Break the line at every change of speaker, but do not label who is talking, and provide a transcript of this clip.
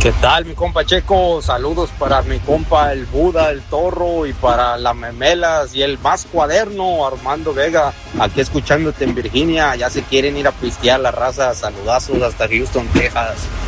¿Qué tal, mi compa Checo? Saludos para mi compa el Buda, el Torro, y para la Memelas y el más cuaderno, Armando Vega, aquí escuchándote en Virginia. Ya se quieren ir a pistear la raza. Saludazos hasta Houston, Texas.